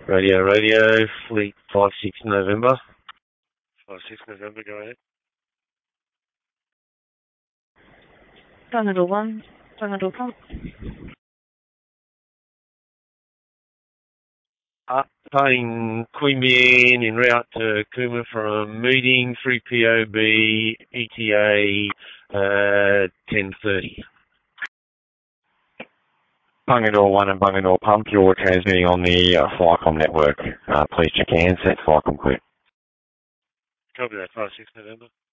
Radio, Fleet 5-6 November. 5-6 November, go ahead. Triangle 1, Triangle Pump. Paying Queanbeyan en route to Cooma from meeting 3POB ETA 10:30. Bungadore 1 and Bungadore Pump, you're transmitting on the Flycom network. Please check your handset, Flycom clear. Copy that, 5-6 November.